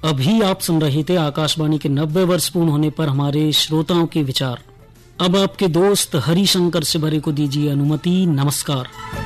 अभी आप सुन रहे थे आकाशवाणी के 90 वर्ष पूर्ण होने पर हमारे श्रोताओं के विचार। अब आपके दोस्त हरिशंकर सिबरे को दीजिए अनुमति। नमस्कार।